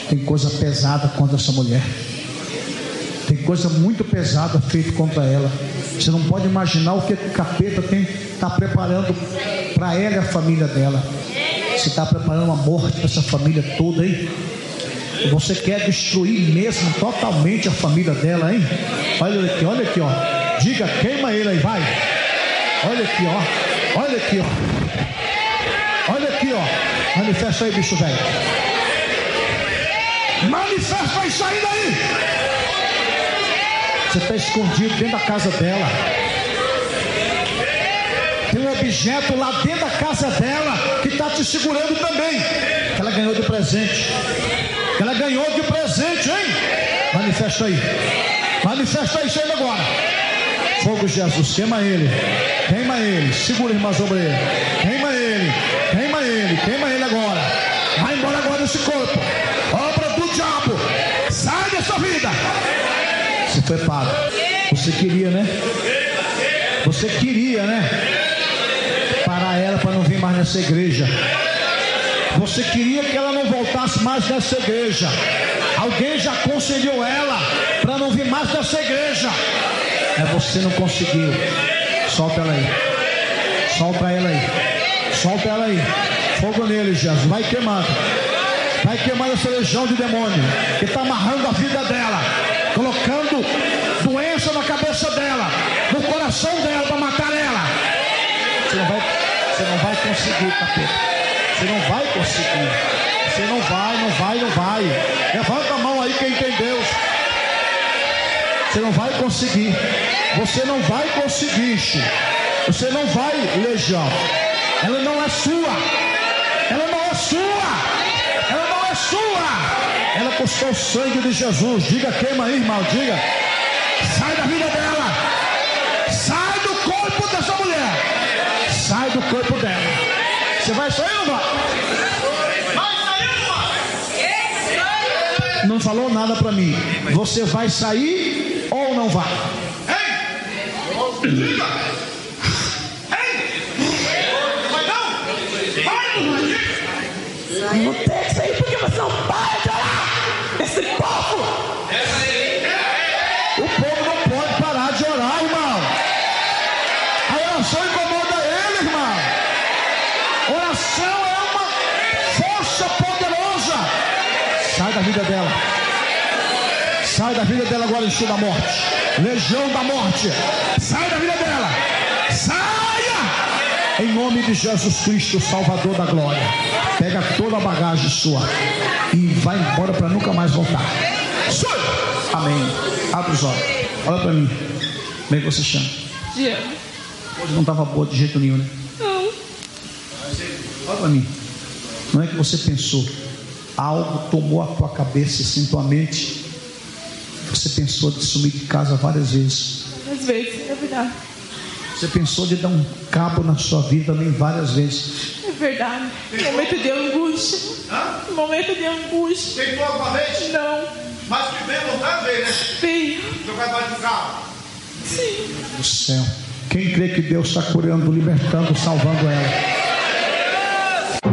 Tem coisa pesada contra essa mulher. Tem coisa muito pesada feita contra ela. Você não pode imaginar o que o capeta está preparando para ela e a família dela. Você está preparando a morte para essa família toda, hein? Você quer destruir mesmo totalmente a família dela, hein? Olha aqui, ó. Diga, queima ele aí, vai. Olha aqui, ó. Olha aqui, ó. Olha aqui, ó. Manifesta aí, bicho velho. Manifesta isso aí daí. Você está escondido dentro da casa dela. Tem um objeto lá dentro da casa dela que está te segurando também. Que ela ganhou de presente. Que ela ganhou de presente, hein? Manifesta aí. Manifesta isso aí agora. Fogo de Jesus, queima ele. Queima ele. Segura, irmã obreira. Queima ele. Queima ele. Queima ele agora. Vai embora agora desse corpo. Obra do diabo. Sai dessa vida. Você foi pago. Você queria, né? Você queria, né? Parar ela para não vir mais nessa igreja. Você queria que ela não voltasse mais nessa igreja. Alguém já aconselhou ela para não vir mais nessa igreja. Mas você não conseguiu. Solta ela aí. Solta ela aí. Solta ela aí. Fogo nele, Jesus. Vai queimando. Vai queimando essa legião de demônio que está amarrando a vida dela, colocando doença na cabeça dela, no coração dela, para matar ela. Você não vai conseguir, capeta. Você não vai conseguir. Você não vai. Levanta a mão aí quem tem Deus. Você não vai conseguir. Você não vai conseguir, Chico. Você não vai, legião. Ela não é sua. Ela não é sua. Ela não é sua. Ela custou o sangue de Jesus. Diga, queima aí, irmão. Diga. Sai da vida dela. Sai do corpo dessa mulher. Sai do corpo dela. Você vai sair ou não vai? Não falou nada para mim. Você vai sair ou não vai? Ei! Vai não! Vai! Não tem que sair porque você não para de orar. Esse povo! O povo não pode parar de orar, irmão. A oração incomoda ele, irmão. Oração é uma força poderosa. Sai da vida dela. Sai da vida dela agora, enxuga a morte. Legião da morte. Sai da vida dela. Saia! Em nome de Jesus Cristo, Salvador da glória. Pega toda a bagagem sua e vai embora para nunca mais voltar. Amém. Abre os olhos. Olha para mim. Como é que você chama? Diana. Hoje não estava boa de jeito nenhum, né? Não. Olha para mim. Não é que você pensou, algo tomou a tua cabeça, assim, tua mente. Você pensou de sumir de casa várias vezes. Às vezes, é verdade. Você pensou de dar um cabo na sua vida também várias vezes. É verdade. Momento de angústia. Momento de angústia. Tentou alguma vez? Não. Mas que vem vontade veio, né? Veio. Jogar debaixo do carro. Sim. Do céu. Quem crê que Deus está curando, libertando, salvando ela?